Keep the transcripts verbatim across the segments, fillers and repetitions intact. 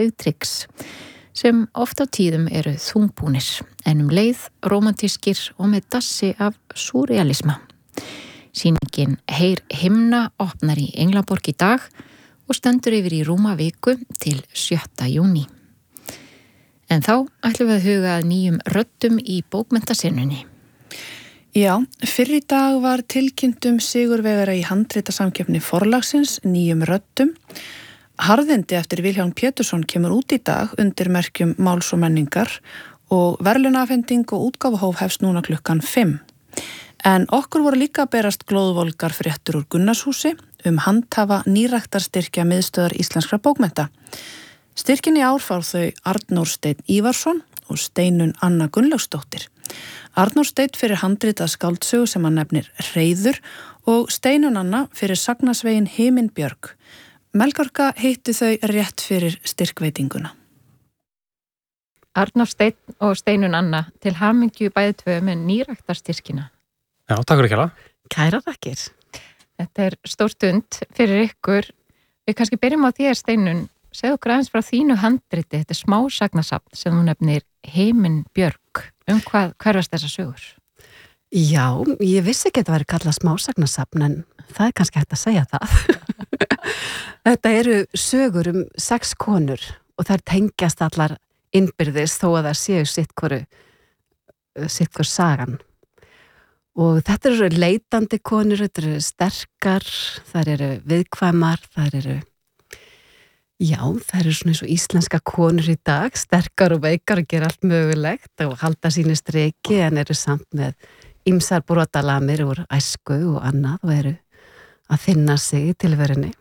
Sigtryggs sem oft á tíðum eru þungbúnir en um leið rómantískir og með dassi af súrealisma. Sýningin Heyr himna opnar í Englaborg í dag og stendur yfir í rúma viku til sjötta júní. En þá ætlum við að huga að nýjum röddum í bókmenntasennunni. Já, fyrr í dag var tilkynntum sigurvegara í handritasamkeppni Forlagsins nýjum röddum. Harðindi eftir Vilhjálm Pétursson kemur út í dag undir merkjum Máls og menningar og verðlaunafhending og útgáfuhóf hefst núna klukkan fimm. En okkur voru líka að berast glóðvolgar fréttur úr Gunnarshúsi um handhafa nýræktarstyrkja miðstöðar íslenskra bókmennta. Styrkin í ár fá þau Arnór Steinn Ívarsson og Steinun Anna Gunnlaugsdóttir. Arnór Steinn fyrir handritað skáldsögu sem hann nefnir Hreiður og Steinun Anna fyrir sagnasvegin Himinbjörg. Melkorka hitti þau rétt fyrir styrkveitinguna. Arnór Steinn og Steinun Anna, til hamingju bæði tvö með nýræktarstyrkina. Já, takk fyrir kæra. Kæra þakkir. Þetta er stór stund fyrir ykkur. Við kannski byrjum á þér, Steinun. Segðu okkur aðeins frá þínu handriti, þetta er smásagnasafn sem þú nefnir Himinbjörg. Um hvað hverfast þessar sögur? Já, ég vissi ekki að þetta væri kallað smásagnasafn, en það er kannski hægt að segja það. Þetta eru sögur um sex konur og þær tengjast allar innbyrðis þó að það séu sitt hvoru, sitt hvort sagan. Og þetta eru leitandi konur, þetta eru sterkar, þær eru viðkvæmar, þær eru Já, það eru svona eins og íslenska konur í dag, sterkar og veikar og gera allt mögulegt og halda sínu streki en eru samt með ýmsar brotalamir úr æsku og annað og eru að finna sig í tilverunni.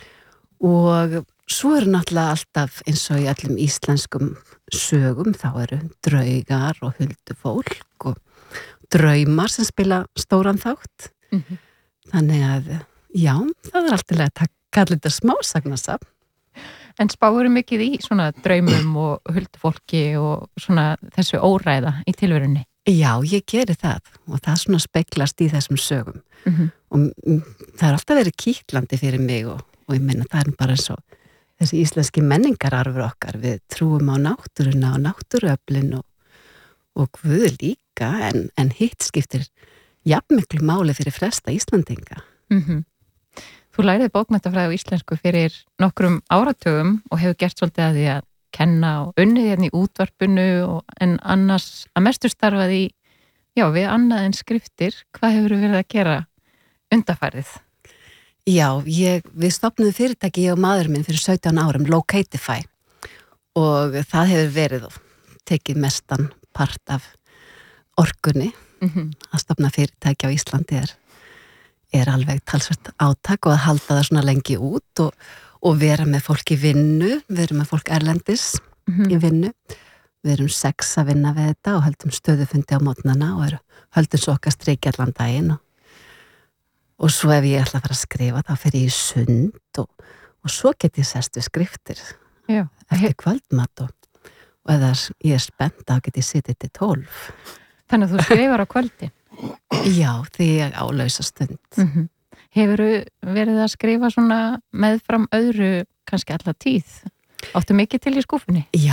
Og svo eru náttúrulega alltaf eins og í öllum íslenskum sögum, þá eru draugar og huldufólk og draumar sem spila stóran þátt. Mm-hmm. Þannig að, já, það er alltaf að kalla þetta smásagnasafn. En spáir mikið í svona draumum og huldufólki og svona þessu óræða í tilverunni? Já, ég geri það og það svona speglast í þessum sögum. Mm-hmm. Og mm, það er alltaf verið kítlandi fyrir mig og, og ég meina það er bara eins og þessi íslenski menningararfur okkar. Við trúum á náttúruna og náttúruöflin og, og Guð líka en, en hitt skiptir jafnmiklu máli fyrir flesta Íslandinga. Mhm. Þú læriði bókmenntafræði á íslensku fyrir nokkrum áratugum og hefur gert svolítið að því að kenna og unnið hérna í útvarpinu og en annars að mestu starfaði í, já, við annað en skriftir. Hvað hefur verið að gera undanfarið? Já, ég, við stofnuðum fyrirtæki, ég og maður minn fyrir sautján árum, Locatify og það hefur verið og tekið mestan part af orkunni. Mm-hmm. Að stofna fyrirtæki á Íslandi er er alveg talsvert átak og að halda það svona lengi út og, og vera með fólk í vinnu, vera með fólk erlendis mm-hmm. í vinnu. Við erum sex að vinna við þetta og höldum stöðufundi á mótnana og höldum svo okkar streiki allan daginn og, og svo ef ég ætla að fara að skrifa þá fer ég í sund og, og svo get ég sest við skriftir Já. eftir kvöldmat og, og eða ég er spennt þá get ég sittið til tólf. Þannig að þú skrifar á kvöldin? Já, því ég á lausa stund. Mm-hmm. Hefur verið að skrifa svona meðfram öðru kannski alla tíð? Áttu mikið til í skúfunni? Já,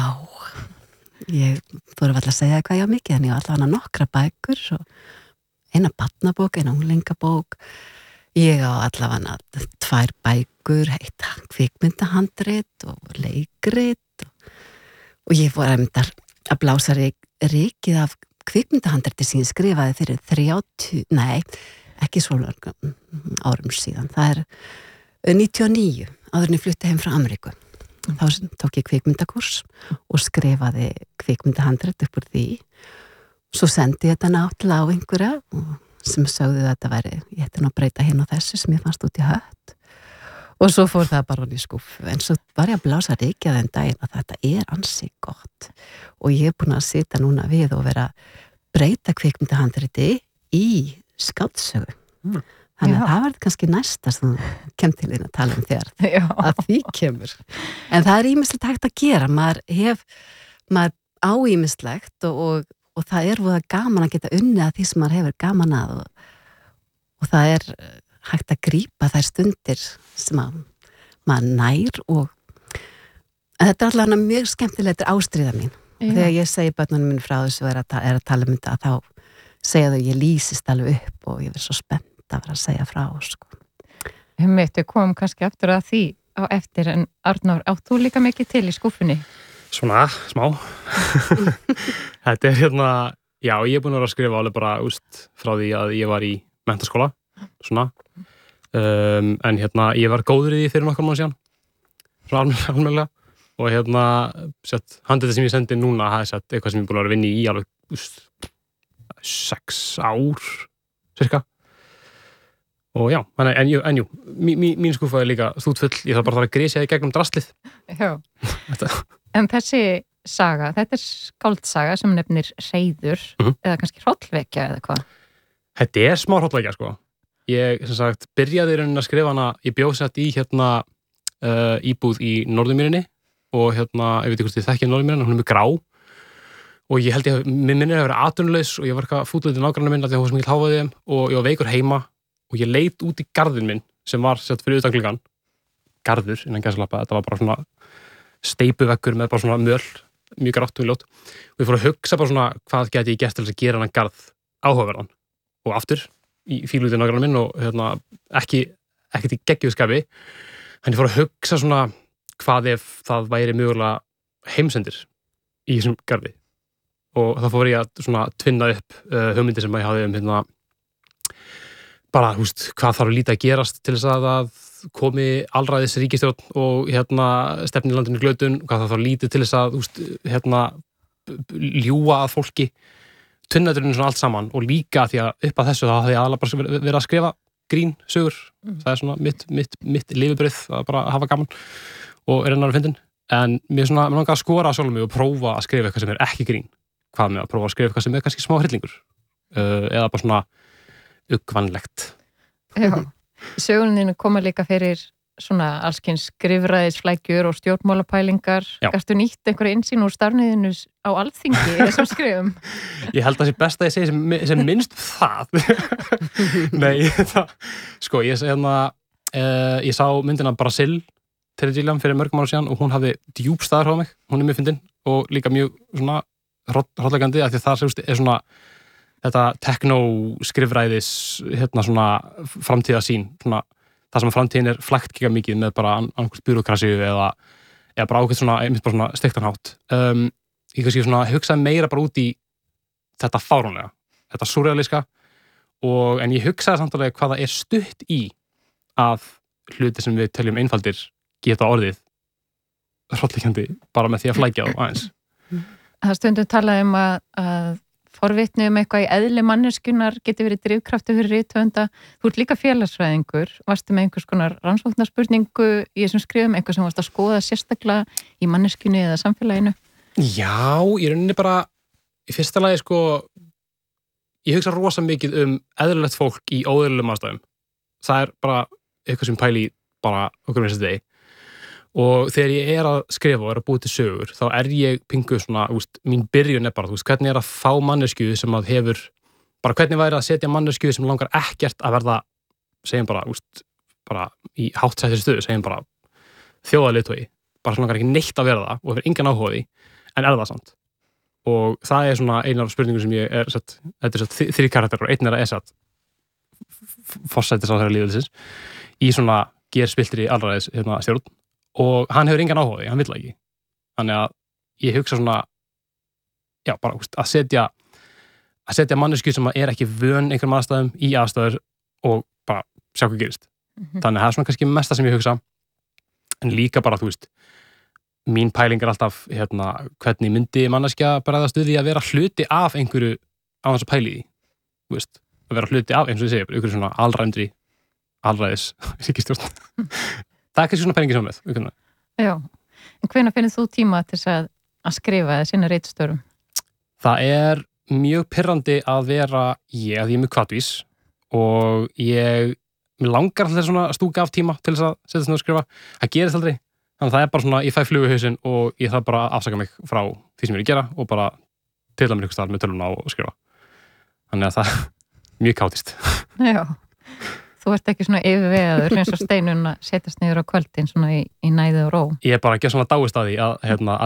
ég fór að segja hvað ég á mikið en ég á allavega nokkra bækur og eina barnabók, eina unglingabók. Ég á allavega tvær bækur, heita kvikmyndahandrit og leikrit og, og ég fór að, að blása rikið af kvikmyndahandriti sem ég skrifaði fyrir þrjátíu, nei, ekki svo lörgum árum síðan. Það er níutíu og níu, áður en ég flutti heim frá Ameríku. Þá tók ég kvikmyndakurs og skrifaði kvikmyndahandrit upp úr því. Svo sendi ég þetta náttúrulega á einhverja sem sögðu að þetta væri, ég ætti nú að breyta hinn og þessu sem ég fannst út í hött. Og svo fór það bara í skúffu. En svo var ég að blása rikið þenn daginn að þetta er ansi gott. Og ég er búin að sita núna við og vera breyta kvikmyndahandriti í skáldsögu. Mm. Þannig að Já. Það verður kannski næsta sem kem til þín að tala um þér. Já. Að því kemur. En það er ýmislegt hægt að gera. Maður hef, maður á ýmislegt og, og, og það er voða gaman að geta unnið að því sem maður hefur gaman að og, og það er hægt að grípa þær stundir sem að maður nær og En þetta er allavega mjög skemmtilegt ástríða mín. Já. Þegar ég segi börnunum minn frá þessu er að, er að tala um þetta, þá segja þau ég lýsist alveg upp og ég verð svo spennt að vera að segja frá, sko. Við komum kannski aftur að því á eftir, en Arnór, átt þú líka mikið til í skúfunni? Svona, smá. Þetta er hérna, já, ég er búin að vera að skrifa alveg bara, úst, frá því að ég var í menntaskóla, svona. Um, en hérna, ég var góður í því fyrir nokkur mánuð síðan, svona almennilega. Og hérna, sett, handritið sem ég sendi núna, það er sett eitthvað sem ég er búin að vera að vinna í alveg, úst, sex ár, cirka. Og já, en, en jú, en jú mín, mín skúfa er líka stútfull, ég þarf bara að grísja í gegnum draslið. Já, en þessi saga, þetta er skáldsaga sem nefnir Hreiður, mm-hmm. eða kannski hrollvekja eða hvað? Þetta er smá hrollvekja, sko. Ég, sem sagt, byrjaði í rauninni að skrifa hana, ég bjó sett í hérna uh, íbúð í Norðurmýrinni og hérna, ég veit ekki hvort ég þekki Norðurmýrinni, hún er mjög grá og ég held ég, minn minnir að vera atvinnulaus og ég var eitthvað fútleitið nágrannar minn að því að hún var sem ekki háfaði þeim og ég var veikur heima og ég leit út í garðinn minn sem var sett fyrir utan gluggann, garður innan gæsalappa, þetta var bara svona steipuveggur með bara svona möl, mjög grátt og ljótt og ég fór að hugsa bara svona hvað geti ég gert til þess að gera hann garð áhugaverðan og aftur í fílutið nágrannar minn og hérna ekki, ekki til geggjuðskapi, en ég fór að hugsa svona hvað ef það væri mögulega heimsendir í þessum garði og þá fór ég að svona tvinna upp uh, hugmyndir sem ég hafði um hérna bara, húst, hvað þarf lítið að gerast til þess að það komi alræðis ríkisstjórn og hérna stefni í landinu glötun, hvað það þarf lítið til þess að, húst, hérna ljúga að fólki, tvinnaðurinn svona allt saman og líka því að upp að þessu þá hafði ég aðalega bara verið að skrifa grín sögur, mm. það er svona mitt, mitt, mitt lifibrauð að bara hafa gaman og er ennar að fyndin, en mér svona, mér langar að skora sjálf mig og prófa að skrifa eitthvað sem er ekki grín, hvað með að prófa að skrifa eitthvað sem er kannski smá hryllingur, uh, eða bara svona uggvænlegt. Já, söguninu koma líka fyrir svona allskins skrifræðisflækjur og stjórnmálapælingar. Gastu nýtt einhverja innsýn úr starfniðinu á Alþingi í þessum skrifum? Ég held að það sé best að ég segi sem, sem minnst það. Nei, það, sko, ég, hérna, uh, ég sá myndina Brasil, Terry Gilliam, fyrir mörgum ára síðan og hún hafði djúp staðar á mig, hún er mjög fyndin og líka mjög svona hrolllegandi af því það er svona þetta tekno-skrifræðis hérna svona framtíðasýn, svona það sem framtíðin er flækt ekki mikið með bara annarkvæmt byrokrasíu eða, eða bara ákveð svona, einmitt bara svona steiktanhátt. Um, ég kannski svona hugsaði meira bara út í þetta fáránlega, þetta súrrealíska og en ég hugsaði samtalið hvað það er stutt í að hluti sem við teljum einfaldir geta orðið hrollleikandi bara með því að flækja þá aðeins. Það stundum talaði um að, að forvitni um eitthvað í eðli manneskunnar geti verið drifkraftur fyrir rithöfunda. Þú ert líka félagsfræðingur, varstu með einhvers konar rannsóknarspurningu í þessum skrifum, eitthvað sem varst að skoða sérstaklega í manneskunni eða samfélaginu? Já, ég rauninni bara í fyrsta lagi sko ég hugsa rosa mikið um eðlilegt fólk í óeðlilegum aðstæðum. Það er bara eitthvað sem pæli bara okkur með þessi degi. Og þegar ég er að skrifa og er að búið til sögur, þá er ég pingu svona, úst, mín byrjun er bara, þú veist, hvernig er að fá mannesku sem að hefur, bara hvernig væri að setja mannesku sem langar ekkert að verða, segjum bara, úst, bara í háttsættir stöðu, segjum bara þjóðarleiðtogi, bara sem langar ekki neitt að vera það og hefur engan áhuga á því, en er það samt. Og það er svona eina af spurningum sem ég er, sett, þetta er sett þrý karakterar, einn er að esat, forsættis á þeirra lífðlisins, í svona gerspiltri allræðis hérna, stjórn. Og hann hefur engan áhuga því, hann vill ekki. Þannig að ég hugsa svona, já, bara að setja, að setja mannesku sem er ekki vön einhverjum aðstæðum í aðstæður og bara sjá hvað gerist. Mm-hmm. Þannig að það er svona kannski mesta sem ég hugsa. En líka bara, þú veist, mín pæling er alltaf, hérna, hvernig myndi manneskja bregðast við því að vera hluti af einhverju á þess að pæli því. Þú veist, að vera hluti af, eins og ég segi, einhverju svona alræmdri, alræðis, ríkisstjórn. Það er kannski svona pælingi sem með. Já, en hvenær finnir þú tíma til þess að, að skrifa eða sinna ritstörfum? Það er mjög pirrandi að vera ég, að ég er mjög hvatvís og ég, mér langar alltaf svona að stúka af tíma til þess að setja þess að skrifa. Það gerist aldrei, þannig að það er bara svona, ég fæ flugu í hausinn og ég þarf bara að afsaka mig frá því sem ég er að gera og bara tilla mér ykkur stað með tölvuna og skrifa. Þannig að það er mjög káttist. Já. þú ert ekki svona yfirvegaður eins og Steinunn að setjast niður á kvöldin svona í, í næði og ró. Ég er bara ekki svona dáist að því að, hérna,